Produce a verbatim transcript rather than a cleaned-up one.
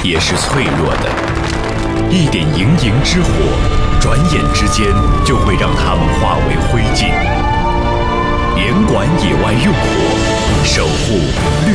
也是脆弱的，一点营营之火，转眼之间就会让它们化为灰烬。连管野外用火，守护绿